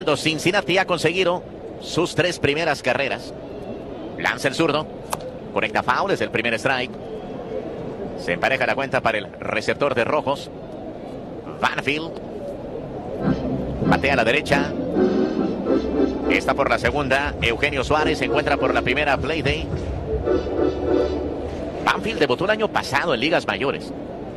Cincinnati ha conseguido sus 3 primeras carreras. Lanza el zurdo. Conecta foul, es el primer strike. Se empareja la cuenta para el receptor de rojos. Banfield. Batea a la derecha. Está por la segunda. Eugenio Suárez se encuentra por la primera. Playday. Banfield debutó el año pasado en ligas mayores.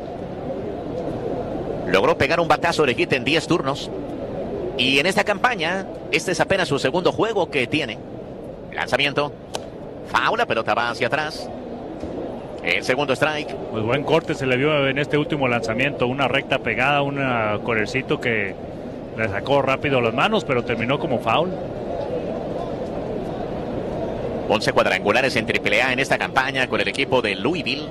Logró pegar un batazo de hit en 10 turnos. Y en esta campaña, este es apenas su segundo juego que tiene. Lanzamiento. Foul, la pelota va hacia atrás. El segundo strike. Pues buen corte se le vio en este último lanzamiento. Una recta pegada, un cornercito que le sacó rápido las manos, pero terminó como foul. 11 cuadrangulares en AAA en esta campaña con el equipo de Louisville.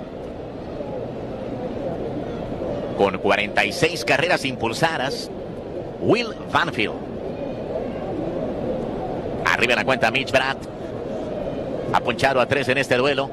Con 46 carreras impulsadas. Will Banfield. Arriba en la cuenta Mitch Bratt. Ha ponchado a 3 en este duelo.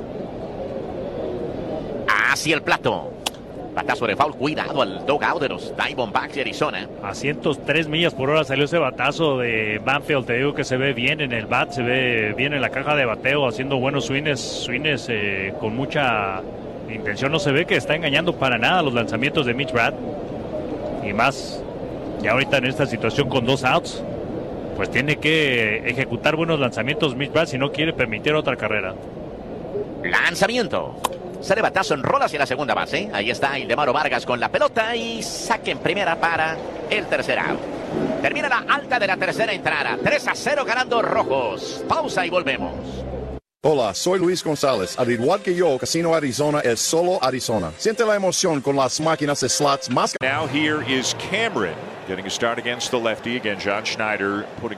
Hacia el plato. Batazo de foul. Cuidado al dugout de los Diamondbacks de Arizona. A 103 millas por hora salió ese batazo de Banfield. Te digo que se ve bien en el bat. Se ve bien en la caja de bateo. Haciendo buenos swings con mucha intención. No se ve que está engañando para nada los lanzamientos de Mitch Bratt. Y más ya ahorita en esta situación con 2 outs, pues tiene que ejecutar buenos lanzamientos Mitch Bratt si no quiere permitir otra carrera. Lanzamiento. Sale batazo, enrola hacia la segunda base. Ahí está Ildemaro Vargas con la pelota y saque en primera para el tercer out. Termina la alta de la tercera entrada. 3-0 ganando rojos. Pausa y volvemos. Hola, soy Luis González. Al igual que yo, Casino Arizona es solo Arizona. Siente la emoción con las máquinas de slots más. Now here is Cameron getting a start against the lefty. Again, John Schneider putting.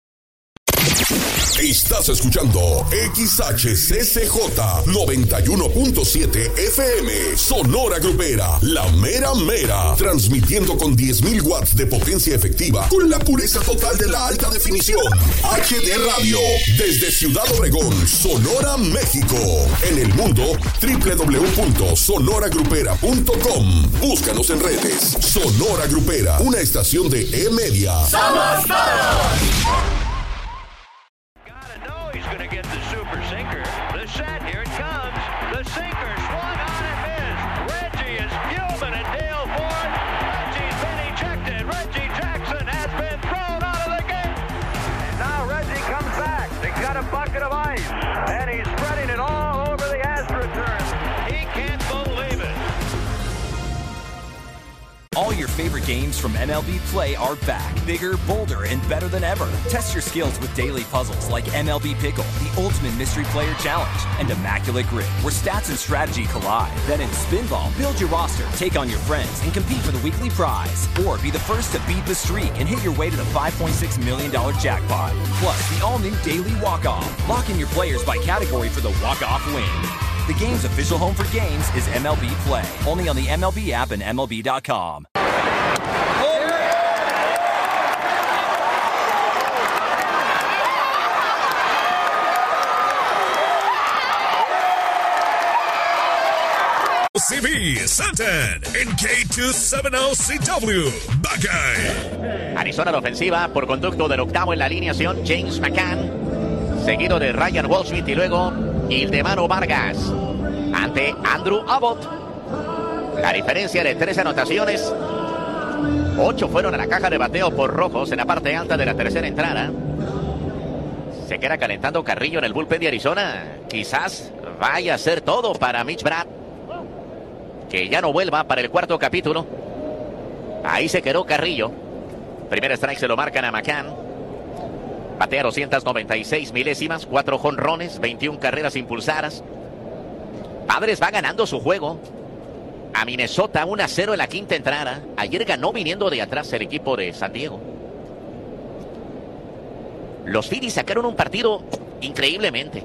Estás escuchando XHCCJ 91.7 FM Sonora Grupera, la mera mera, transmitiendo con 10.000 watts de potencia efectiva con la pureza total de la alta definición. HD Radio, desde Ciudad Obregón, Sonora, México. En el mundo, www.sonoragrupera.com. Búscanos en redes. Sonora Grupera, una estación de E-Media. ¡Somos todos! All your favorite games from MLB Play are back, bigger, bolder, and better than ever. Test your skills with daily puzzles like MLB Pickle, the ultimate mystery player challenge, and Immaculate Grip, where stats and strategy collide. Then in Spinball, build your roster, take on your friends, and compete for the weekly prize. Or be the first to beat the streak and hit your way to the $5.6 million jackpot. Plus, the all-new Daily Walk-Off. Lock in your players by category for the walk-off win. The game's official home for games is MLB Play. Only on the MLB app and MLB.com. CV Santan en K270CW Buckeye. Arizona la ofensiva por conducto del octavo en la alineación, James McCann, seguido de Ryan Walsmith y luego Ildemaro Vargas ante Andrew Abbott. La diferencia de 3 anotaciones. 8 fueron a la caja de bateo por rojos en la parte alta de la tercera entrada. Se queda calentando Carrillo en el bullpen de Arizona. Quizás vaya a ser todo para Mitch Bratt, que ya no vuelva para el cuarto capítulo. Ahí se quedó Carrillo. Primer strike se lo marcan a McCann. Batea 296 milésimas, 4 jonrones, 21 carreras impulsadas. Padres va ganando su juego a Minnesota 1-0 en la quinta entrada. Ayer ganó viniendo de atrás el equipo de San Diego. Los Phillies sacaron un partido increíblemente.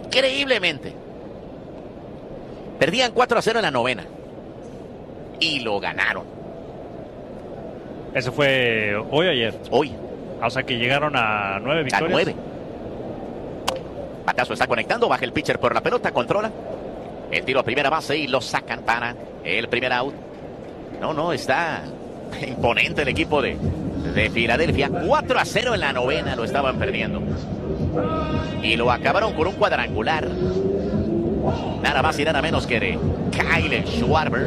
Perdían 4-0 en la novena y lo ganaron. ¿Eso fue hoy o ayer? Hoy. O sea que llegaron a 9 victorias. A 9. Batazo está conectando, baja el pitcher por la pelota, controla. El tiro a primera base y lo sacan para el primer out. No, está imponente el equipo de de Filadelfia. 4-0 en la novena, lo estaban perdiendo. Y lo acabaron con un cuadrangular. Nada más y nada menos que de Kyle Schwarber.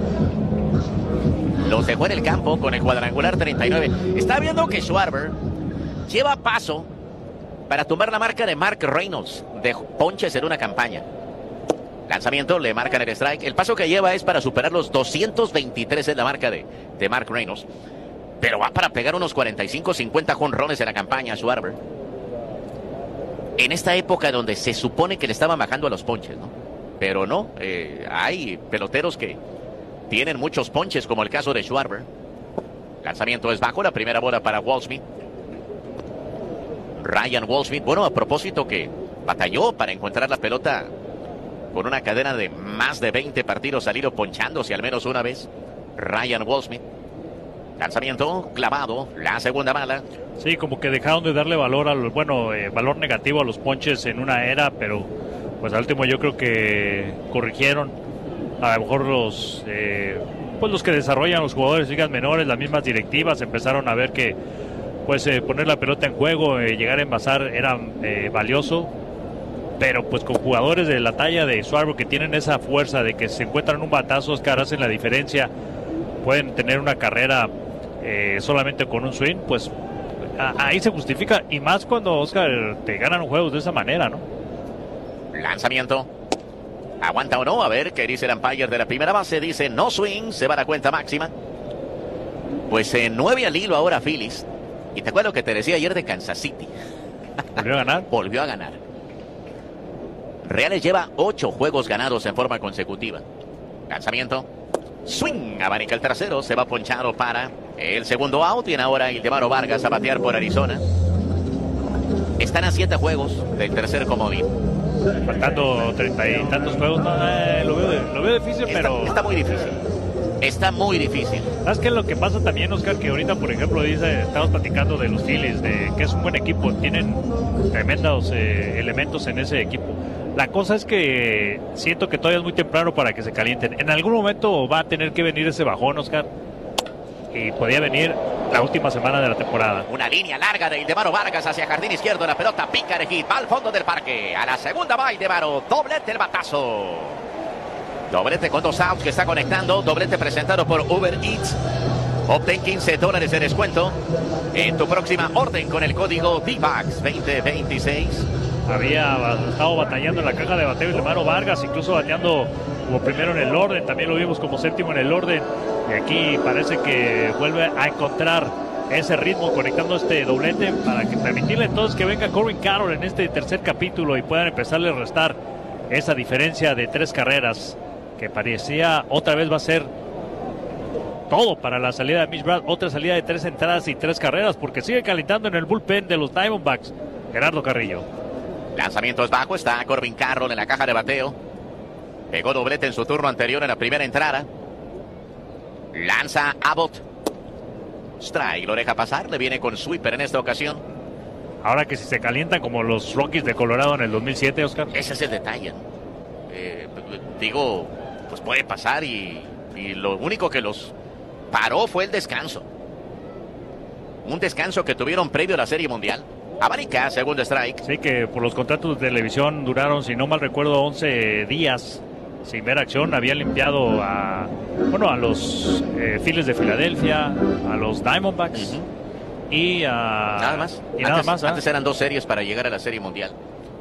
Los dejó en el campo con el cuadrangular 39. Está viendo que Schwarber lleva paso para tumbar la marca de Mark Reynolds de ponches en una campaña. Lanzamiento, le marcan el strike. El paso que lleva es para superar los 223 en la marca de Mark Reynolds. Pero va para pegar unos 45-50 jonrones en la campaña Schwarber. En esta época donde se supone que le estaban bajando a los ponches, ¿no? Pero no, hay peloteros que tienen muchos ponches, como el caso de Schwarber. Lanzamiento es bajo, la primera bola para Goldschmidt. Ryan Goldschmidt, bueno, a propósito que batalló para encontrar la pelota con una cadena de más de 20 partidos, salido ponchándose al menos una vez. Ryan Goldschmidt. Lanzamiento clavado, la segunda bala. Sí, como que dejaron de darle valor valor negativo a los ponches en una era, pero pues al último yo creo que corrigieron. A lo mejor los que desarrollan los jugadores de ligas menores, las mismas directivas, empezaron a ver que pues poner la pelota en juego, llegar a envasar era valioso. Pero pues con jugadores de la talla de Schwarber que tienen esa fuerza de que se encuentran un batazo, Oscar, hacen la diferencia, pueden tener una carrera solamente con un swing, pues ahí se justifica, y más cuando, Oscar, te ganan juegos de esa manera, ¿no? Lanzamiento. ¿Aguanta o no? A ver qué dice el umpire de la primera base. Dice no swing, se va a la cuenta máxima. Pues 9 al hilo ahora Phillies. Y te acuerdo lo que te decía ayer de Kansas City. ¿Volvió a ganar? Volvió a ganar. Reales lleva 8 juegos ganados en forma consecutiva. Lanzamiento. Swing. Abanica el tercero. Se va ponchado para el segundo out. Y ahora Ildemaro Vargas a batear por Arizona. Están a 7 juegos del tercer comodín. Faltando 30 y tantos juegos. No, lo veo difícil, pero... Está muy difícil. Está muy difícil. ¿Sabes qué es lo que pasa también, Oscar? Que ahorita, por ejemplo, estamos platicando de los Phillies, de que es un buen equipo. Tienen tremendos elementos en ese equipo. La cosa es que siento que todavía es muy temprano para que se calienten. En algún momento va a tener que venir ese bajón, Oscar. Y podría venir la última semana de la temporada. Una línea larga de Ildemaro Vargas hacia jardín izquierdo. La pelota pica de hit, va al fondo del parque. A la segunda va Ildemaro. Doblete el batazo. Doblete con 2 outs que está conectando. Doblete presentado por Uber Eats. Obtén $15 de descuento en tu próxima orden con el código DVAX 2026. Había estado batallando en la caja de bateo Ildemaro Vargas, incluso bateando como primero en el orden, también lo vimos como séptimo en el orden, y aquí parece que vuelve a encontrar ese ritmo conectando este doblete para que permitirle entonces que venga Corbin Carroll en este tercer capítulo y puedan empezarle a restar esa diferencia de 3 carreras que parecía otra vez va a ser todo para la salida de Mitch Brad, otra salida de 3 entradas y 3 carreras, porque sigue calentando en el bullpen de los Diamondbacks Gerardo Carrillo. Lanzamiento es bajo, está Corbin Carroll en la caja de bateo. Pegó doblete en su turno anterior en la primera entrada. Lanza Abbott. Strike, lo deja pasar, le viene con sweeper en esta ocasión. Ahora que si se calientan como los Rockies de Colorado en el 2007, Oscar. Ese es el detalle. Pues puede pasar y lo único que los paró fue el descanso. Un descanso que tuvieron previo a la Serie Mundial. Abanica, segundo strike. Sí, que por los contratos de televisión duraron, si no mal recuerdo, 11 días sin ver acción. Había limpiado a los Phillies de Filadelfia, a los Diamondbacks y a... Nada más. Antes eran 2 series para llegar a la Serie Mundial.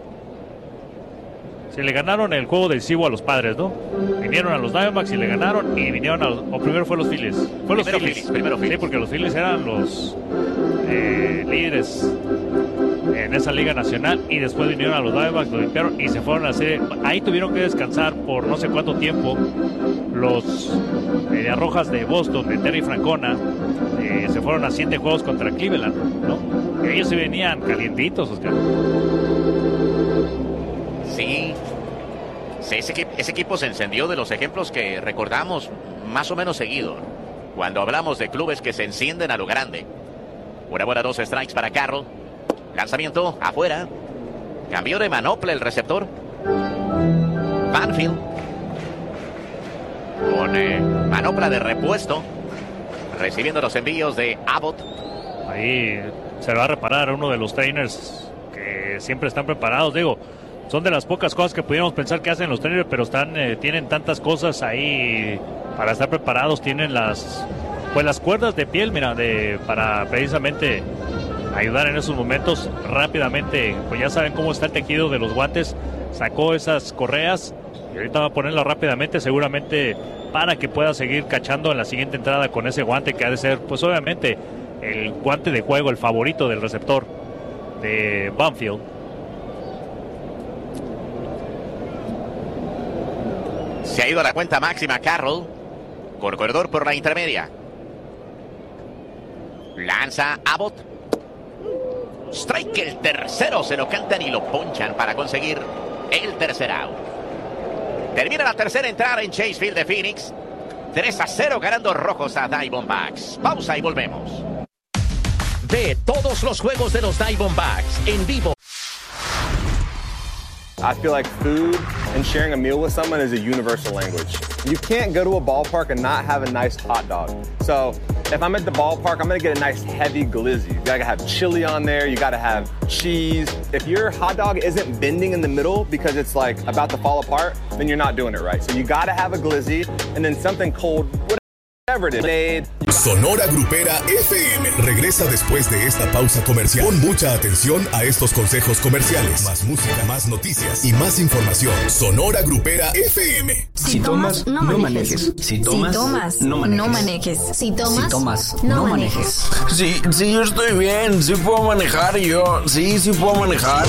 Se le ganaron el juego del Cibo a los Padres, ¿no? Vinieron a los Diamondbacks y le ganaron, y vinieron o primero fue los Phillies. Primero Phillies. Sí, porque los Phillies eran los líderes en esa liga nacional, y después vinieron a los Diamondbacks, lo limpiaron y se fueron a la serie. Ahí tuvieron que descansar por no sé cuánto tiempo. Los Medias Rojas de Boston, de Terry Francona, se fueron a 7 juegos contra Cleveland, ¿no? Ellos se venían calientitos, Oscar. Sí, ese equipo se encendió, de los ejemplos que recordamos más o menos seguido cuando hablamos de clubes que se encienden a lo grande. Una bola, 2 strikes para Carroll. Lanzamiento afuera. Cambió de manopla el receptor. Banfield con manopla de repuesto, recibiendo los envíos de Abbott. Ahí se va a reparar a uno de los trainers que siempre están preparados. Digo, son de las pocas cosas que pudiéramos pensar que hacen los trainers, pero tienen tantas cosas ahí para estar preparados. Tienen las cuerdas de piel, mira, para precisamente ayudar en esos momentos rápidamente. Pues ya saben cómo está el tejido de los guantes. Sacó esas correas y ahorita va a ponerlas rápidamente, seguramente para que pueda seguir cachando en la siguiente entrada con ese guante que ha de ser, pues obviamente, el guante de juego, el favorito del receptor de Banfield. Se ha ido a la cuenta máxima Carroll, corredor por la intermedia. Lanza Abbott. Strike el tercero, se lo cantan y lo ponchan para conseguir el tercer out. Termina la tercera entrada en Chase Field de Phoenix. 3-0 ganando rojos a Diamondbacks. Pausa y volvemos. Ve todos los juegos de los Diamondbacks en vivo. I feel like food and sharing a meal with someone is a universal language. You can't go to a ballpark and not have a nice hot dog. So if I'm at the ballpark, I'm gonna get a nice heavy glizzy. You gotta have chili on there, you gotta have cheese. If your hot dog isn't bending in the middle because it's like about to fall apart, then you're not doing it right. So you gotta have a glizzy and then something cold, whatever it is. Sonora Grupera FM regresa después de esta pausa comercial. Pon mucha atención a estos consejos comerciales. Más música, más noticias y más información. Sonora Grupera FM. Si tomas, no manejes. Si tomas, no manejes. Si tomas, no manejes. Sí, yo estoy bien. Sí puedo manejar yo. Sí puedo manejar.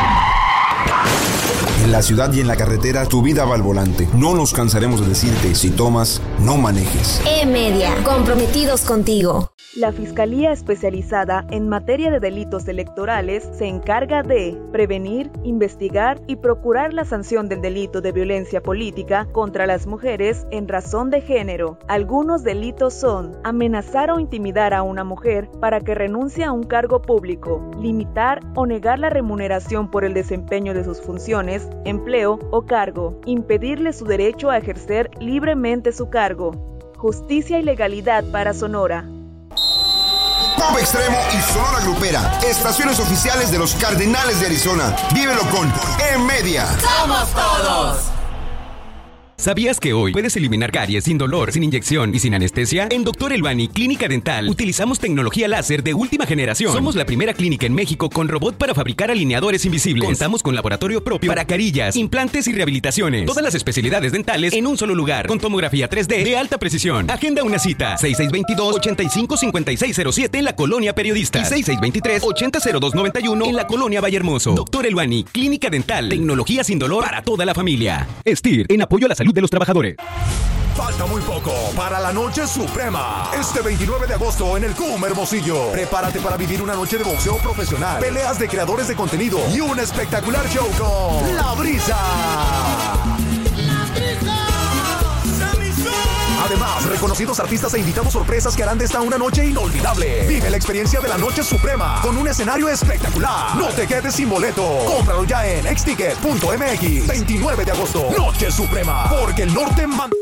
En la ciudad y en la carretera, tu vida va al volante. No nos cansaremos de decirte, si tomas, no manejes. E-Media, comprometidos contigo. La Fiscalía Especializada en Materia de Delitos Electorales se encarga de prevenir, investigar y procurar la sanción del delito de violencia política contra las mujeres en razón de género. Algunos delitos son amenazar o intimidar a una mujer para que renuncie a un cargo público, limitar o negar la remuneración por el desempeño de sus funciones, empleo o cargo, impedirle su derecho a ejercer libremente su cargo. Justicia y legalidad para Sonora. Pop Extremo y Sonora Grupera, estaciones oficiales de los Cardenales de Arizona. Vívelo con E-Media. ¡Somos todos! ¿Sabías que hoy puedes eliminar caries sin dolor, sin inyección y sin anestesia? En Dr. Elbani Clínica Dental utilizamos tecnología láser de última generación. Somos la primera clínica en México con robot para fabricar alineadores invisibles. Contamos con laboratorio propio para carillas, implantes y rehabilitaciones. Todas las especialidades dentales en un solo lugar, con tomografía 3D de alta precisión. Agenda una cita, 6622-855607 en la Colonia Periodista y 6623-800291 en la Colonia Vallehermoso. Dr. Elbani Clínica Dental, tecnología sin dolor para toda la familia. STIR, en apoyo a la salud de los trabajadores. Falta muy poco para la Noche Suprema. Este 29 de agosto en el CUM Hermosillo. Prepárate para vivir una noche de boxeo profesional, peleas de creadores de contenido y un espectacular show con La Brisa. Además, reconocidos artistas e invitados sorpresas que harán de esta una noche inolvidable. Vive la experiencia de la Noche Suprema con un escenario espectacular. No te quedes sin boleto. Cómpralo ya en xticket.mx. 29 de agosto, Noche Suprema, porque el norte manda.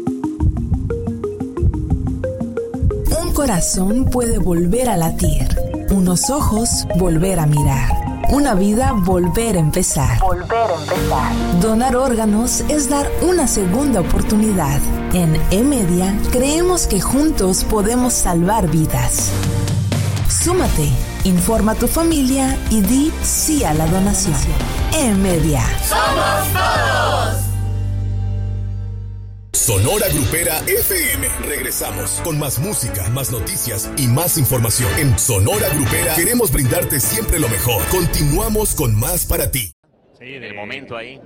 Un corazón puede volver a latir, unos ojos volver a mirar, una vida volver a empezar. Donar órganos es dar una segunda oportunidad. En E-Media creemos que juntos podemos salvar vidas. Súmate, informa a tu familia y di sí a la donación. E-Media. ¡Somos todos! Sonora Grupera FM. Regresamos con más música, más noticias y más información. En Sonora Grupera queremos brindarte siempre lo mejor. Continuamos con más para ti. Sí, en el momento ahí.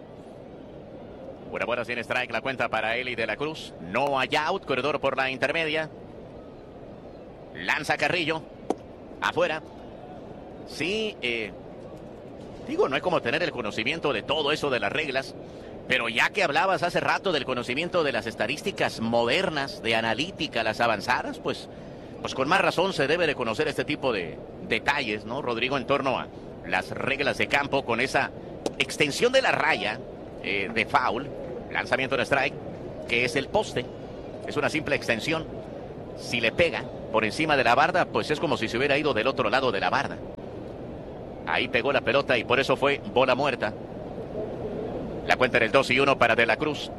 Buena sin strike, la cuenta para Eli de la Cruz. No hay out, corredor por la intermedia. Lanza Carrillo. Afuera. Sí, digo, no hay como tener el conocimiento de todo eso de las reglas. Pero ya que hablabas hace rato del conocimiento de las estadísticas modernas, de analítica, las avanzadas, pues con más razón se debe de conocer este tipo de detalles, ¿no, Rodrigo? En torno a las reglas de campo con esa extensión de la raya de foul, lanzamiento de strike, que es el poste, es una simple extensión. Si le pega, por encima de la barda, pues es como si se hubiera ido del otro lado de la barda. Ahí pegó la pelota y por eso fue bola muerta. La cuenta era el 2-1 para De la Cruz.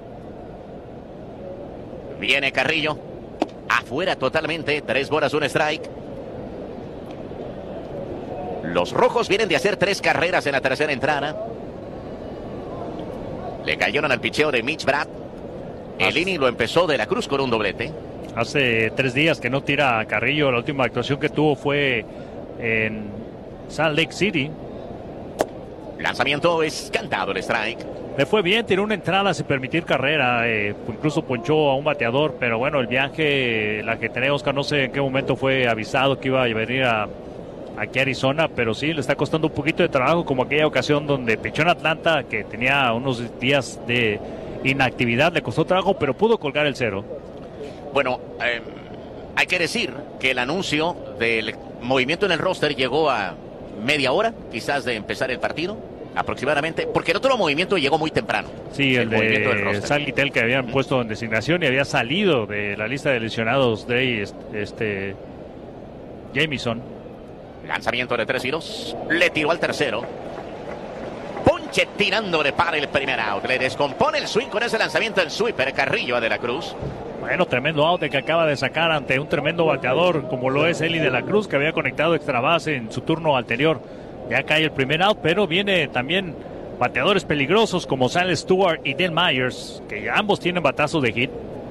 Viene Carrillo. Afuera totalmente. 3 bolas, 1 strike. Los rojos vienen de hacer 3 carreras en la tercera entrada. Le cayeron al picheo de Mitch Bratt. El inning lo empezó De la Cruz con un doblete. Hace 3 días que no tira Carrillo. La última actuación que tuvo fue en Salt Lake City. Lanzamiento es cantado el strike. Le fue bien, tiró una entrada sin permitir carrera, incluso ponchó a un bateador, pero bueno, el viaje, la que tenía Oscar, no sé en qué momento fue avisado que iba a venir aquí a Arizona, pero sí, le está costando un poquito de trabajo, como aquella ocasión donde pichó en Atlanta, que tenía unos días de inactividad, le costó trabajo, pero pudo colgar el 0. Bueno, hay que decir que el anuncio del movimiento en el roster llegó a media hora, quizás, de empezar el partido. Aproximadamente, porque el otro movimiento llegó muy temprano. Sí, el de Sal Gitel, que habían puesto en designación y había salido de la lista de lesionados de Jamison. Lanzamiento de 3-2. Le tiró al tercero. Ponche tirándole para el primer out. Le descompone el swing con ese lanzamiento el sweeper Carrillo a De la Cruz. Bueno, tremendo out que acaba de sacar ante un tremendo bateador como lo es Eli De la Cruz, que había conectado extra base en su turno anterior. Ya cae el primer out, pero viene también bateadores peligrosos como Sal Stewart y Dale Myers, que ambos tienen batazos de hit.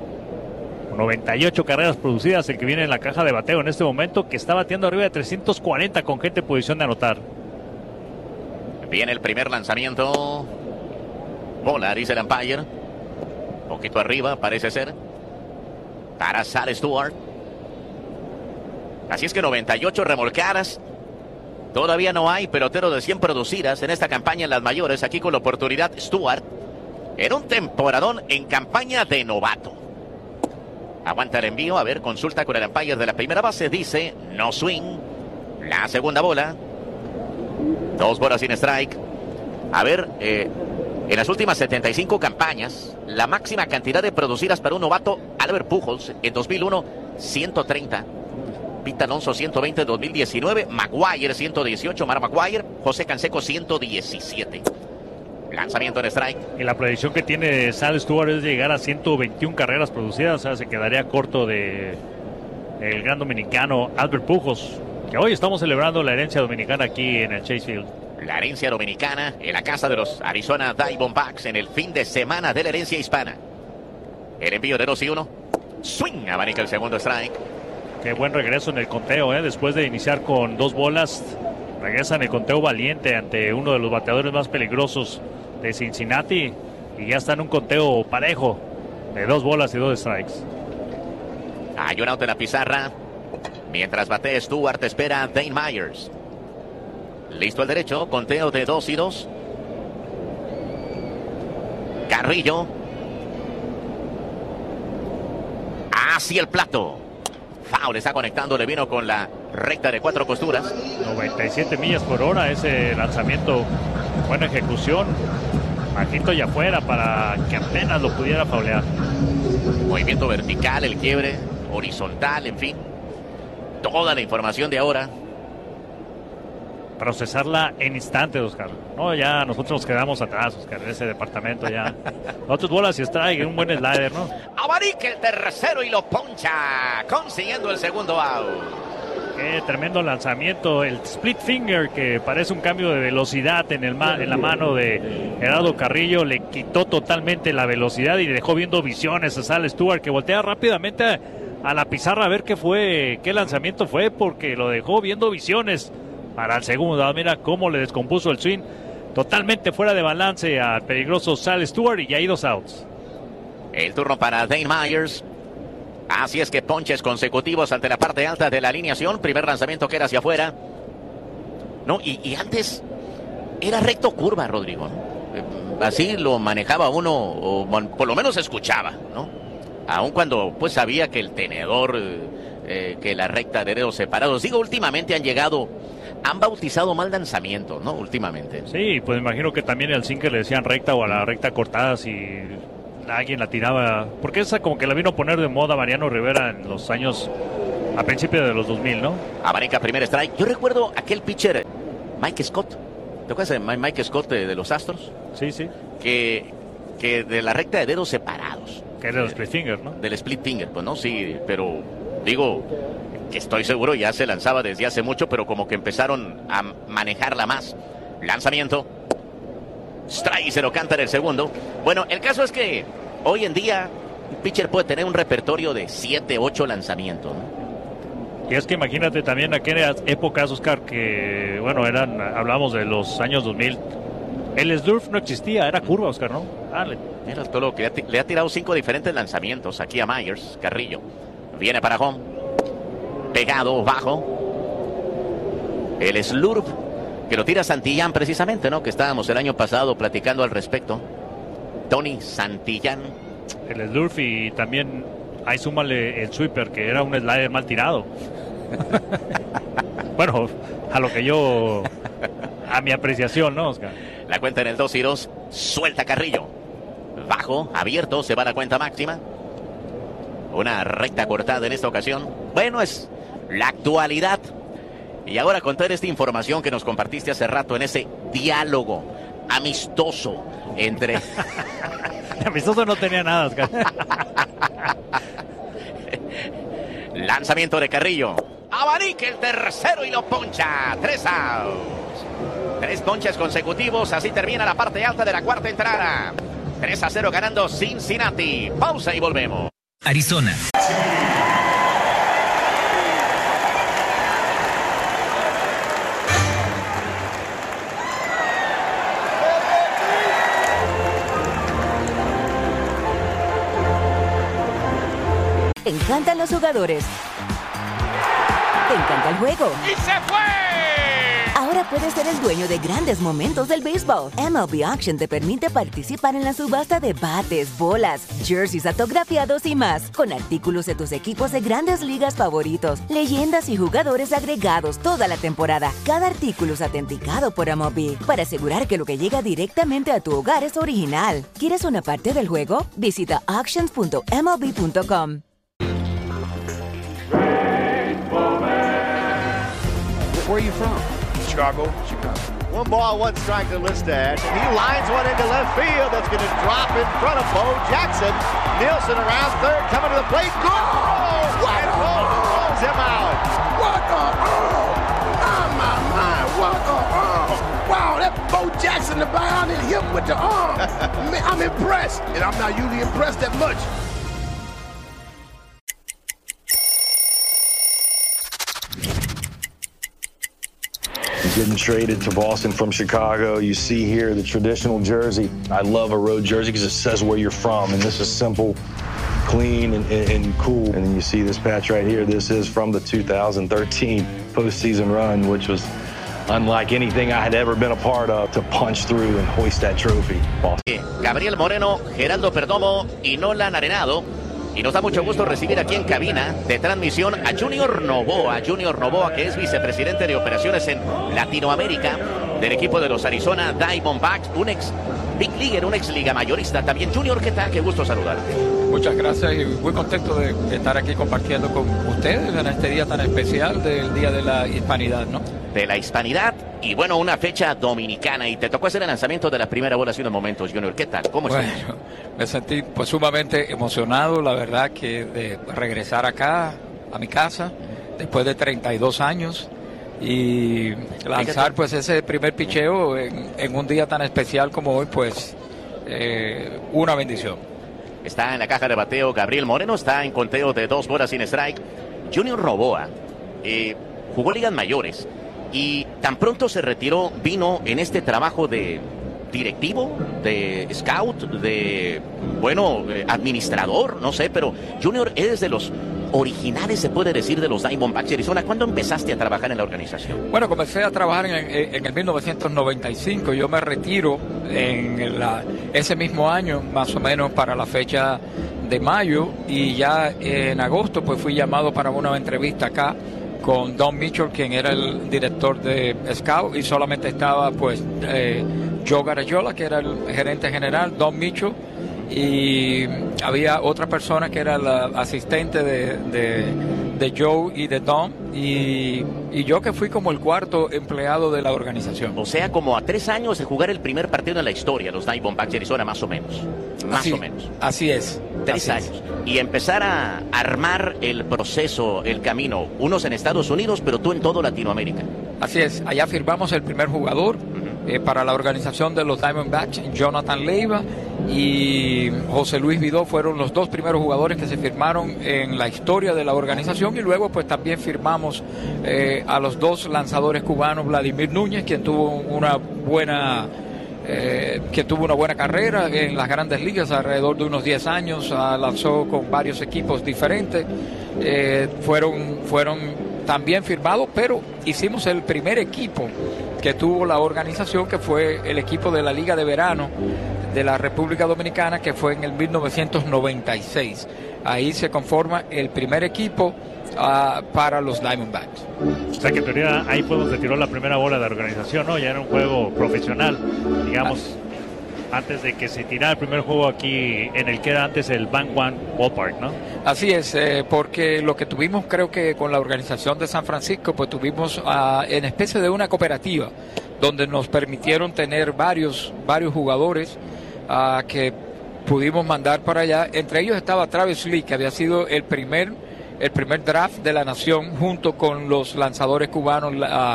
98 carreras producidas, el que viene en la caja de bateo en este momento, que está bateando arriba de 340 con gente en posición de anotar. Viene el primer lanzamiento. Bola, dice el umpire. Poquito arriba, parece ser. Para Sal Stewart. Así es que 98 remolcadas. Todavía no hay pelotero de 100 producidas en esta campaña en las mayores. Aquí con la oportunidad Stewart. Era un temporadón en campaña de novato. Aguanta el envío. A ver, consulta con el umpire de la primera base. Dice no swing. La segunda bola. 2 bolas sin strike. A ver, en las últimas 75 campañas, la máxima cantidad de producidas para un novato, Albert Pujols, en 2001, 130. Pete Alonso 120 en 2019, Maguire 118, Mark Maguire, José Canseco 117. Lanzamiento en strike. Y la predicción que tiene Sal Stewart es llegar a 121 carreras producidas, o sea, se quedaría corto de el gran dominicano Albert Pujols, que hoy estamos celebrando la herencia dominicana aquí en el Chase Field. La herencia dominicana en la casa de los Arizona Diamondbacks en el fin de semana de la herencia hispana. El envío de 2-1. Swing, abanica el segundo strike. Qué buen regreso en el conteo, después de iniciar con 2 bolas, regresa en el conteo valiente ante uno de los bateadores más peligrosos de Cincinnati y ya está en un conteo parejo de 2 bolas y 2 strikes. Hay un out en la pizarra. Mientras batea Stewart, espera Dane Myers. Listo el derecho, conteo de 2-2. Carrillo. Hacia el plato. Foul, está conectando, le vino con la recta de 4 costuras. 97 millas por hora ese lanzamiento. Buena ejecución. Bajito y afuera para que apenas lo pudiera faulear. Movimiento vertical, el quiebre, horizontal, en fin. Toda la información de ahora. Procesarla en instantes, Oscar. No, ya nosotros nos quedamos atrás, Oscar, en ese departamento ya. Otras bolas y strike, un buen slider, ¿no? Abarica el tercero y lo poncha, consiguiendo el segundo out. Qué tremendo lanzamiento, el split finger que parece un cambio de velocidad en la mano de Gerardo Carrillo, le quitó totalmente la velocidad y dejó viendo visiones a Sal Stewart, que voltea rápidamente a la pizarra a ver qué lanzamiento fue, porque lo dejó viendo visiones para el segundo. Mira cómo le descompuso el swing, totalmente fuera de balance al peligroso Sal Stewart, y ya hay 2 outs. El turno para Dane Myers. Así es que ponches consecutivos ante la parte alta de la alineación. Primer lanzamiento que era hacia afuera. No, y antes era recto curva, Rodrigo, ¿no? Así lo manejaba uno, o por lo menos escuchaba, ¿no? Aun cuando pues sabía que el tenedor, que la recta de dedos separados. Digo, últimamente han bautizado mal lanzamiento, ¿no? Últimamente. Sí, pues imagino que también al sinker le decían recta o a la recta cortada si alguien la tiraba. Porque esa como que la vino a poner de moda Mariano Rivera en los años A principios de los 2000, ¿no? Abanica primer strike. Yo recuerdo aquel pitcher, Mike Scott. ¿Te acuerdas de Mike Scott de los Astros? Sí, sí. Que de la recta de dedos separados. Que era el split finger, ¿no? Del split finger, pues no, sí, pero digo que estoy seguro ya se lanzaba desde hace mucho, pero como que empezaron a manejarla más. Lanzamiento. Strike, se lo canta en el segundo. Bueno, el caso es que hoy en día un pitcher puede tener un repertorio de 7, 8 lanzamientos, ¿no? Y es que imagínate también aquellas épocas, Oscar, que, bueno, hablamos de los años 2000. El Slurf no existía, era curva, Oscar, ¿no? Mira todo lo que le ha tirado 5 diferentes lanzamientos aquí a Myers, Carrillo. Viene para home. Pegado, bajo. El Slurf, que lo tira Santillán precisamente, ¿no? Que estábamos el año pasado platicando al respecto. Tony Santillán. El Slurf y también ahí súmale el sweeper, que era un slider mal tirado. Bueno, a lo que yo... A mi apreciación, ¿no, Oscar? La cuenta en el 2-2. Suelta Carrillo. Bajo, abierto, se va a la cuenta máxima. Una recta cortada en esta ocasión. Bueno, es la actualidad. Y ahora con toda esta información que nos compartiste hace rato en ese diálogo amistoso entre... Amistoso no tenía nada, Oscar. Lanzamiento de Carrillo. Abanica el tercero y lo poncha. 3 outs. 3 ponches consecutivos. Así termina la parte alta de la cuarta entrada. 3-0 ganando Cincinnati. Pausa y volvemos. Arizona. Te encantan los jugadores. Te encanta el juego. ¡Y se fue! Ahora puedes ser el dueño de grandes momentos del béisbol. MLB Auction te permite participar en la subasta de bates, bolas, jerseys autografiados y más, con artículos de tus equipos de grandes ligas favoritos, leyendas y jugadores agregados toda la temporada. Cada artículo es autenticado por MLB para asegurar que lo que llega directamente a tu hogar es original. ¿Quieres una parte del juego? Visita auctions.mlb.com. Where are you from? Chicago. 1 ball, 1 strike to Listad. He lines one into left field. That's going to drop in front of Bo Jackson. Nielsen around third, coming to the plate. Good! And Bo throws him out. What the? Oh, my. What the? Wow, that Bo Jackson, the bionic hit with the arm. Man, I'm impressed. And I'm not usually impressed that much. Getting traded to Boston from Chicago. You see here the traditional jersey. I love a road jersey because it says where you're from, and this is simple, clean, and cool. And then you see this patch right here. This is from the 2013 postseason run, which was unlike anything I had ever been a part of, to punch through and hoist that trophy. Boston. Gabriel Moreno, Geraldo Perdomo y Nolan Arenado. Y nos da mucho gusto recibir aquí en cabina de transmisión a Junior Novoa, que es vicepresidente de operaciones en Latinoamérica del equipo de los Arizona Diamondbacks, un ex Big Leaguer, un ex liga mayorista también. Junior, ¿qué tal? Qué gusto saludarte. Muchas gracias y muy contento de estar aquí compartiendo con ustedes en este día tan especial del Día de la Hispanidad, ¿no? De la Hispanidad y bueno, una fecha dominicana y te tocó hacer el lanzamiento de la primera bola hace unos momentos, Junior. ¿Qué tal? ¿Cómo estás? Bueno, me sentí pues sumamente emocionado, la verdad, que de regresar acá a mi casa después de 32 años y lanzar pues ese primer picheo en un día tan especial como hoy, pues una bendición. Está en la caja de bateo Gabriel Moreno, está en conteo de 2 bolas sin strike. Junior Novoa jugó ligas mayores y tan pronto se retiró, vino en este trabajo de directivo, de scout, de, bueno, administrador, no sé, pero Junior es de los originales, se puede decir, de los Diamondbacks de Arizona. ¿Cuándo empezaste a trabajar en la organización? Bueno, comencé a trabajar en el 1995. Yo me retiro en ese mismo año, más o menos para la fecha de mayo, y ya en agosto pues fui llamado para una entrevista acá con Don Mitchell, quien era el director de Scout, y solamente estaba pues Joe Garagiola, que era el gerente general, Don Mitchell, y había otra persona que era la asistente de Joe y de Tom, y yo que fui como el cuarto empleado de la organización. O sea, como a 3 años de jugar el primer partido en la historia, los Diamondbacks de Arizona, más o menos. Más o menos. Así es. 3 años. Y empezar a armar el proceso, el camino, unos en Estados Unidos, pero tú en todo Latinoamérica. Así es, allá firmamos el primer jugador para la organización de los Diamondbacks, Jonathan Leiva y José Luis Vidó fueron los 2 primeros jugadores que se firmaron en la historia de la organización, y luego pues también firmamos a los 2 lanzadores cubanos, Vladimir Núñez, quien tuvo una buena carrera en las grandes ligas, alrededor de unos 10 años, lanzó con varios equipos diferentes, fueron también firmados, pero hicimos el primer equipo que tuvo la organización, que fue el equipo de la Liga de Verano de la República Dominicana, que fue en el 1996. Ahí se conforma el primer equipo para los Diamondbacks. O sea que en teoría ahí fue donde tiró la primera bola de la organización, ¿no? Ya era un juego profesional, digamos, antes de que se tirara el primer juego aquí en el que era antes el Bank One Ballpark, ¿no? Así es, porque lo que tuvimos, creo que con la organización de San Francisco, pues tuvimos en especie de una cooperativa, donde nos permitieron tener varios jugadores que pudimos mandar para allá. Entre ellos estaba Travis Lee, que había sido el primer draft de la nación, junto con los lanzadores cubanos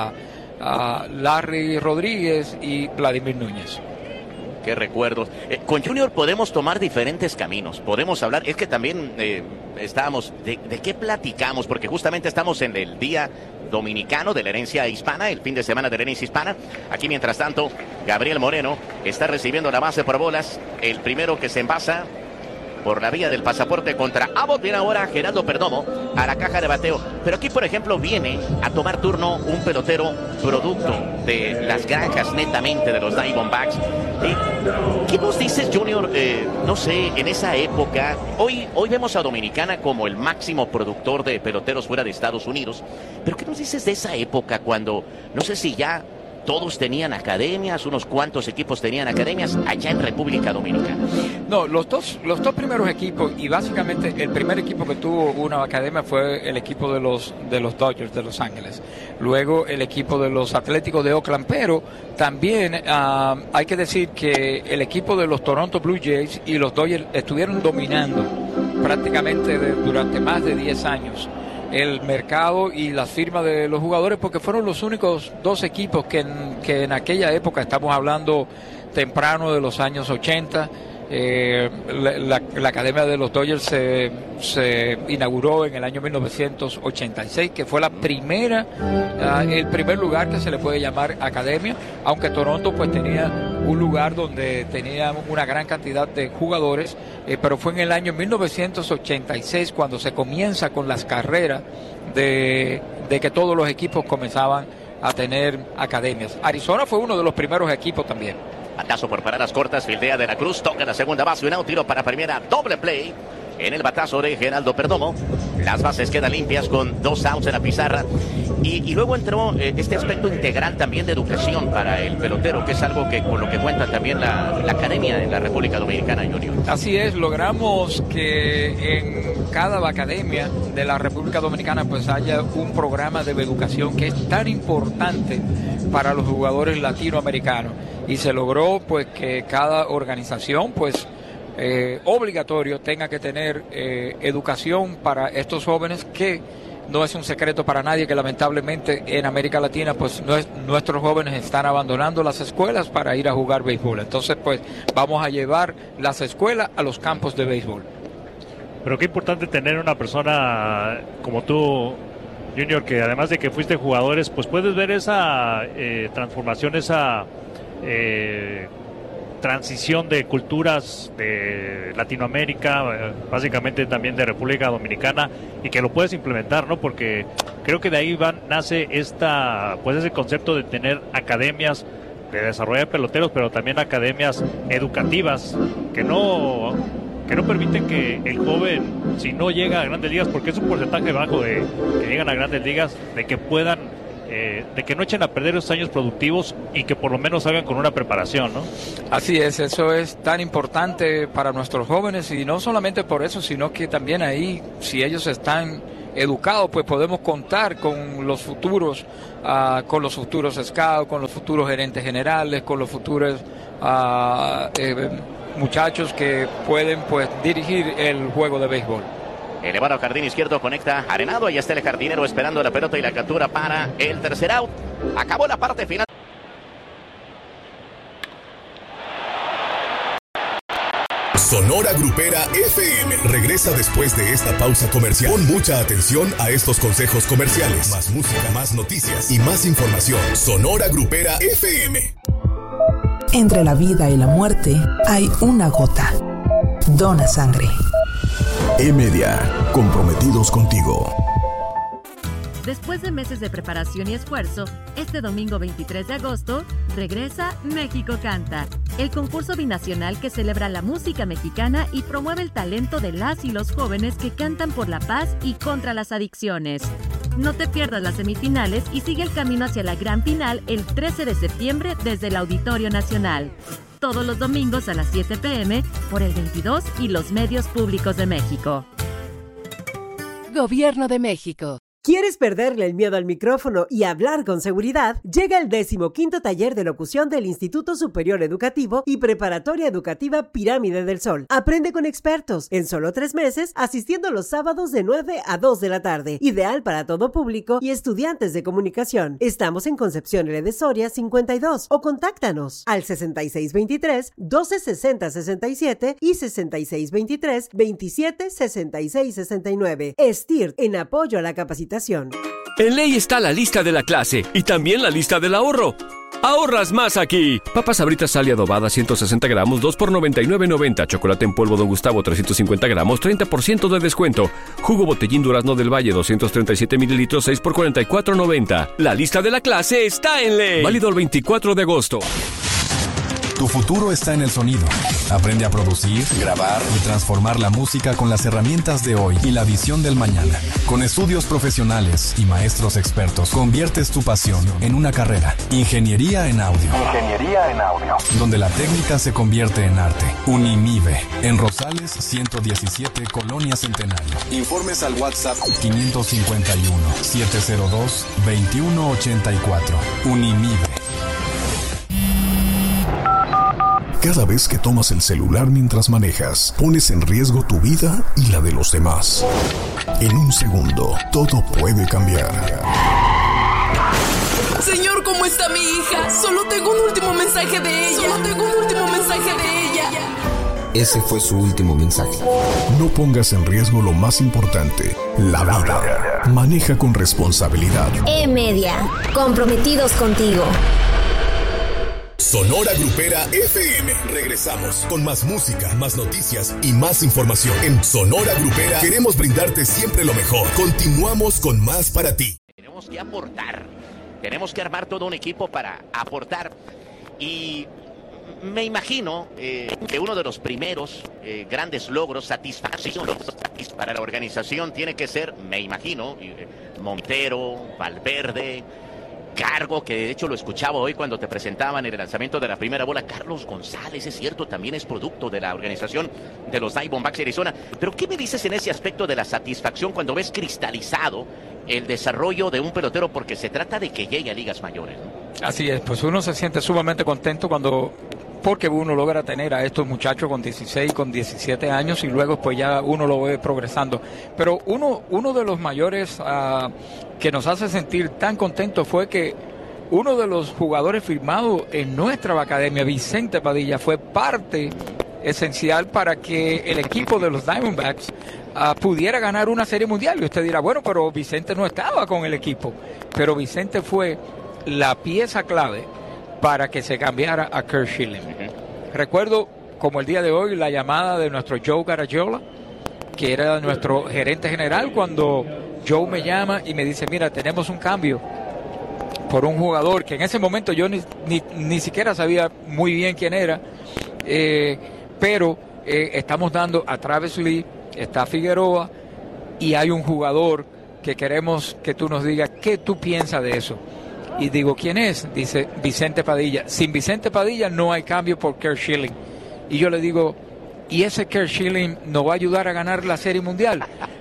Larry Rodríguez y Vladimir Núñez. Qué recuerdos. Con Junior podemos tomar diferentes caminos, podemos hablar, es que también estábamos, ¿de qué platicamos? Porque justamente estamos en el Día Dominicano de la Herencia Hispana, el fin de semana de la Herencia Hispana. Aquí, mientras tanto, Gabriel Moreno está recibiendo la base por bolas, el primero que se envasa por la vía del pasaporte contra Abbott. Viene ahora Geraldo Perdomo a la caja de bateo. Pero aquí, por ejemplo, viene a tomar turno un pelotero producto de las granjas netamente de los Diamondbacks. ¿Qué nos dices, Junior? No sé, en esa época, hoy vemos a Dominicana como el máximo productor de peloteros fuera de Estados Unidos. Pero ¿qué nos dices de esa época cuando, no sé si ya todos tenían academias, unos cuantos equipos tenían academias allá en República Dominicana? No, los dos primeros equipos, y básicamente el primer equipo que tuvo una academia fue el equipo de los Dodgers de Los Ángeles. Luego el equipo de los Atléticos de Oakland, pero también hay que decir que el equipo de los Toronto Blue Jays y los Dodgers estuvieron dominando prácticamente durante más de 10 años el mercado y las firmas de los jugadores, porque fueron los únicos 2 equipos que en aquella época, estamos hablando temprano de los años 80, la academia de los Dodgers se inauguró en el año 1986, que fue el primer lugar que se le puede llamar academia, aunque Toronto pues tenía un lugar donde tenía una gran cantidad de jugadores, pero fue en el año 1986 cuando se comienza con las carreras de que todos los equipos comenzaban a tener academias. Arizona fue uno de los primeros equipos también. Batazo por paradas cortas, fildea de la Cruz, toca la segunda base, un out, tiro para primera, doble play en el batazo de Geraldo Perdomo. Las bases quedan limpias con 2 outs en la pizarra. Y luego entró este aspecto integral también de educación para el pelotero, que es algo que con lo que cuenta también la academia en la República Dominicana, Junior. Así es, logramos que en cada academia de la República Dominicana pues haya un programa de educación que es tan importante para los jugadores latinoamericanos, y se logró pues que cada organización pues obligatorio tenga que tener educación para estos jóvenes, que no es un secreto para nadie que lamentablemente en América Latina pues nuestros jóvenes están abandonando las escuelas para ir a jugar béisbol. Entonces pues vamos a llevar las escuelas a los campos de béisbol. Pero qué importante tener una persona como tú, Junior, que además de que fuiste jugadores, pues puedes ver esa transformación, esa transición de culturas de Latinoamérica, básicamente también de República Dominicana, y que lo puedes implementar, ¿no? Porque creo que de ahí nace ese concepto de tener academias de desarrollo de peloteros, pero también academias educativas que no permiten que el joven, si no llega a grandes ligas, porque es un porcentaje bajo de que llegan a grandes ligas, de que puedan de que no echen a perder esos años productivos y que por lo menos salgan con una preparación, ¿no? Así es, eso es tan importante para nuestros jóvenes, y no solamente por eso, sino que también ahí, si ellos están educados, pues podemos contar con los futuros scouts, con los futuros gerentes generales, con los futuros muchachos que pueden pues dirigir el juego de béisbol. Elevado al jardín izquierdo, conecta Arenado. Ahí está el jardinero esperando la pelota y la captura para el tercer out. Acabó la parte final. Sonora Grupera FM regresa después de esta pausa comercial. Pon mucha atención a estos consejos comerciales. Más música, más noticias y más información. Sonora Grupera FM. Entre la vida y la muerte hay una gota. Dona sangre. E-Media, comprometidos contigo. Después de meses de preparación y esfuerzo, este domingo 23 de agosto regresa México Canta, el concurso binacional que celebra la música mexicana y promueve el talento de las y los jóvenes que cantan por la paz y contra las adicciones. No te pierdas las semifinales y sigue el camino hacia la gran final el 13 de septiembre desde el Auditorio Nacional. Todos los domingos a las 7 p.m. por el 22 y los medios públicos de México. Gobierno de México. ¿Quieres perderle el miedo al micrófono y hablar con seguridad? Llega el 15º taller de locución del Instituto Superior Educativo y Preparatoria Educativa Pirámide del Sol. Aprende con expertos en solo 3 meses, asistiendo los sábados de 9 a 2 de la tarde. Ideal para todo público y estudiantes de comunicación. Estamos en Concepción L. de Soria 52 o contáctanos al 6623-1260-67 y 6623-2766-69. STIRT, en apoyo a la capacitación. En ley está la lista de la clase y también la lista del ahorro. ¡Ahorras más aquí! Papas Sabritas Sal y adobada 160 gramos, 2 por $99.90. Chocolate en polvo Don Gustavo 350 gramos, 30% de descuento. Jugo Botellín Durazno del Valle 237 mililitros, 6 por $44.90. La lista de la clase está en ley. Válido el 24 de agosto. Tu futuro está en el sonido. Aprende a producir, grabar y transformar la música con las herramientas de hoy y la visión del mañana. Con estudios profesionales y maestros expertos, conviertes tu pasión en una carrera. Ingeniería en audio. Donde la técnica se convierte en arte. Unimive, en Rosales 117, Colonia Centenario. Informes al WhatsApp 551-702-2184. Unimive. Cada vez que tomas el celular mientras manejas, pones en riesgo tu vida y la de los demás. En un segundo, todo puede cambiar. Señor, ¿cómo está mi hija? Solo tengo un último mensaje de ella. Ese fue su último mensaje. No pongas en riesgo lo más importante, la vida. Maneja con responsabilidad. E-Media, comprometidos contigo. Sonora Grupera FM. Regresamos con más música, más noticias y más información. En Sonora Grupera queremos brindarte siempre lo mejor. Continuamos con más para ti. Tenemos que aportar. Tenemos que armar todo un equipo para aportar. Y me imagino que uno de los primeros grandes logros, satisfacciones para la organización tiene que ser, me imagino, Montero, Valverde, Cargo, que de hecho lo escuchaba hoy cuando te presentaban en el lanzamiento de la primera bola. Carlos González, es cierto, también es producto de la organización de los Diamondbacks de Arizona. Pero ¿qué me dices en ese aspecto de la satisfacción cuando ves cristalizado el desarrollo de un pelotero? Porque se trata de que llegue a ligas mayores, ¿no? Así es, pues uno se siente sumamente contento porque uno logra tener a estos muchachos con 16, con 17 años y luego pues ya uno lo ve progresando. Pero uno de los mayores que nos hace sentir tan contentos fue que uno de los jugadores firmados en nuestra academia, Vicente Padilla, fue parte esencial para que el equipo de los Diamondbacks pudiera ganar una serie mundial. Y usted dirá, bueno, pero Vicente no estaba con el equipo. Pero Vicente fue la pieza clave para que se cambiara a Curt Schilling. Recuerdo, como el día de hoy, la llamada de nuestro Joe Garagiola, que era nuestro gerente general, cuando Joe me llama y me dice, mira, tenemos un cambio por un jugador que en ese momento yo ni siquiera sabía muy bien quién era, pero estamos dando a Travis Lee, está Figueroa, y hay un jugador que queremos que tú nos digas qué tú piensas de eso. Y digo, ¿quién es? Dice, Vicente Padilla. Sin Vicente Padilla no hay cambio por Curt Schilling. Y yo le digo, ¿y ese Curt Schilling nos va a ayudar a ganar la Serie Mundial?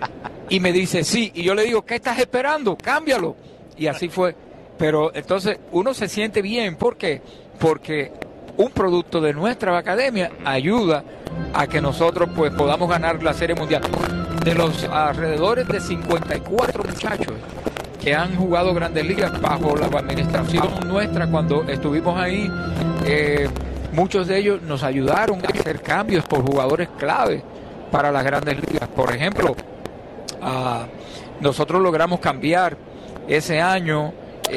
Y me dice, sí. Y yo le digo, ¿qué estás esperando? Cámbialo. Y así fue. Pero entonces uno se siente bien. ¿Por qué? Porque un producto de nuestra academia ayuda a que nosotros pues podamos ganar la Serie Mundial. De los alrededores de 54 muchachos que han jugado Grandes Ligas bajo la administración nuestra cuando estuvimos ahí, muchos de ellos nos ayudaron a hacer cambios por jugadores clave para las Grandes Ligas. Por ejemplo, nosotros logramos cambiar ese año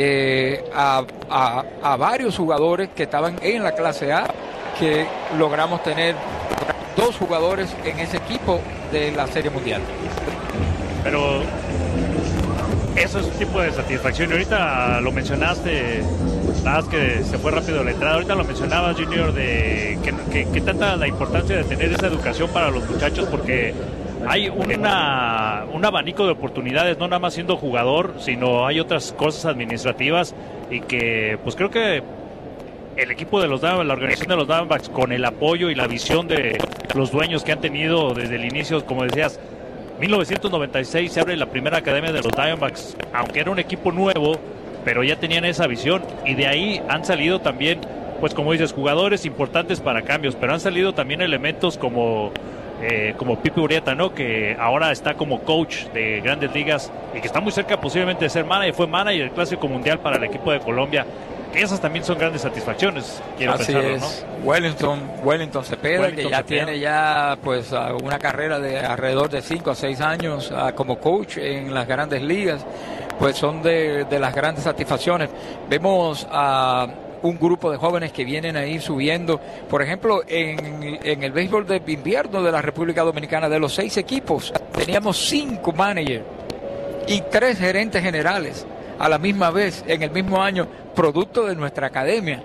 a varios jugadores que estaban en la clase A, que logramos tener 2 jugadores en ese equipo de la Serie Mundial. Pero eso es un tipo de satisfacción. Y ahorita lo mencionaste, nada más que se fue rápido la entrada. Ahorita lo mencionabas, Junior, de que tanta la importancia de tener esa educación para los muchachos, porque hay un abanico de oportunidades, no nada más siendo jugador, sino hay otras cosas administrativas, y que pues creo que el equipo de los Diamondbacks, la organización de los Diamondbacks, con el apoyo y la visión de los dueños que han tenido desde el inicio, como decías, 1996 se abre la primera academia de los Diamondbacks, aunque era un equipo nuevo, pero ya tenían esa visión, y de ahí han salido también, pues como dices, jugadores importantes para cambios, pero han salido también elementos como Pipe Urieta, ¿no? Que ahora está como coach de Grandes Ligas y que está muy cerca posiblemente de ser manager, fue manager del Clásico Mundial para el equipo de Colombia. Que esas también son grandes satisfacciones, quiero Así pensarlo, es. ¿no? Wellington Cepeda, que ya tiene pues una carrera de alrededor de 5 a 6 años como coach en las Grandes Ligas, pues son de las grandes satisfacciones. Vemos a un grupo de jóvenes que vienen ahí subiendo. Por ejemplo, en el béisbol de invierno de la República Dominicana, de los 6 equipos, teníamos 5 managers y 3 gerentes generales a la misma vez, en el mismo año, producto de nuestra academia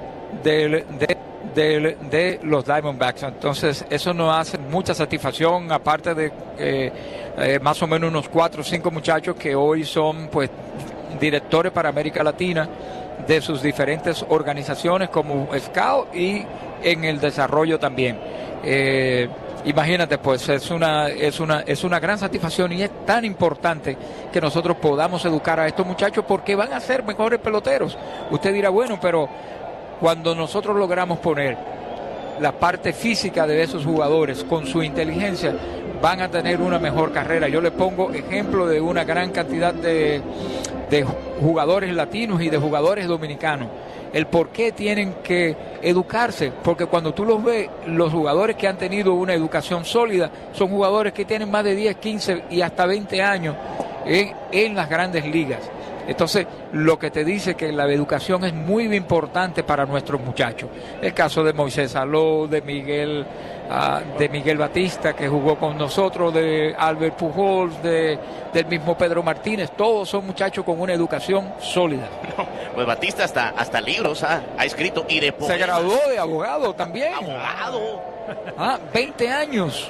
de los Diamondbacks. Entonces, eso nos hace mucha satisfacción, aparte de más o menos unos 4 o 5 muchachos que hoy son pues directores para América Latina de sus diferentes organizaciones como Scout y en el desarrollo también. Imagínate, pues es una gran satisfacción, y es tan importante que nosotros podamos educar a estos muchachos porque van a ser mejores peloteros. Usted dirá, bueno, pero cuando nosotros logramos poner la parte física de esos jugadores con su inteligencia, van a tener una mejor carrera. Yo le pongo ejemplo de una gran cantidad de jugadores latinos y de jugadores dominicanos. El por qué tienen que educarse, porque cuando tú los ves, los jugadores que han tenido una educación sólida son jugadores que tienen más de 10, 15 y hasta 20 años en las Grandes Ligas. Entonces, lo que te dice que la educación es muy importante para nuestros muchachos. El caso de Moisés Aló, de Miguel Batista, que jugó con nosotros, de Albert Pujols, del mismo Pedro Martínez, todos son muchachos con una educación sólida. No, pues Batista hasta libros ha escrito, y de se graduó de abogado también. Abogado. 20 años.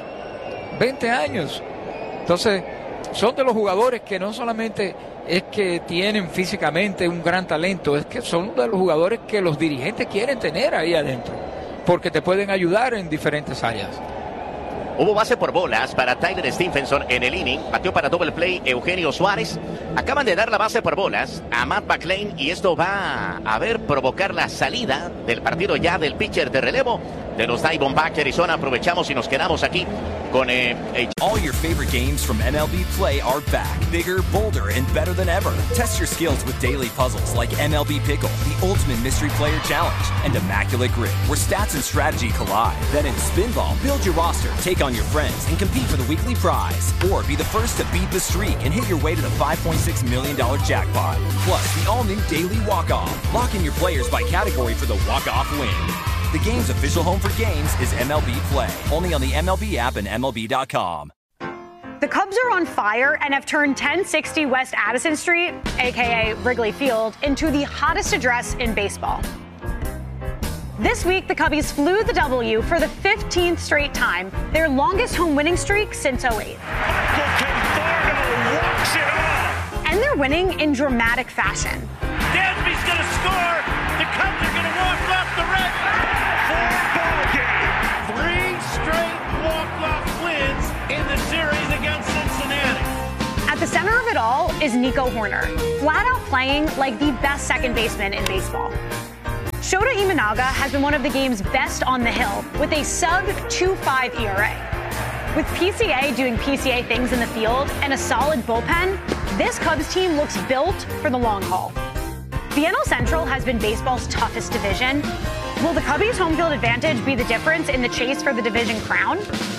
Entonces, son de los jugadores que no solamente es que tienen físicamente un gran talento, es que son de los jugadores que los dirigentes quieren tener ahí adentro, porque te pueden ayudar en diferentes áreas. Hubo base por bolas para Tyler Stephenson en el inning. Bateó para double play Eugenio Suárez. Acaban de dar la base por bolas a Matt McLain, y esto va a provocar la salida del partido ya del pitcher de relevo de los Diamondbacks de Arizona. Aprovechamos y nos quedamos aquí con All your favorite games from MLB Play are back, bigger, bolder, and better than ever. Test your skills with daily puzzles like MLB Pickle, the ultimate mystery player challenge, and Immaculate Grid, where stats and strategy collide. Then in Spinball, build your roster, take on your friends, and compete for the weekly prize. Or be the first to beat the streak and hit your way to the $5.6 million jackpot. Plus, the all-new Daily Walk-Off. Lock in your players by category for the walk-off win. The game's official home for games is MLB Play. Only on the MLB app and MLB.com. The Cubs are on fire and have turned 1060 West Addison Street, a.k.a. Wrigley Field, into the hottest address in baseball. This week, the Cubbies flew the W for the 15th straight time, their longest home winning streak since '08. And they're winning in dramatic fashion. Dansby's going to score. The Cubs are going to walk off the red. 4-ball game. 3 straight walk-off wins in the series against Cincinnati. is Nico Horner, flat out playing like the best second baseman in baseball. Shota Imanaga has been one of the game's best on the hill with a sub-2.5 ERA. With PCA doing PCA things in the field and a solid bullpen, this Cubs team looks built for the long haul. The NL Central has been baseball's toughest division. Will the Cubbies' home field advantage be the difference in the chase for the division crown?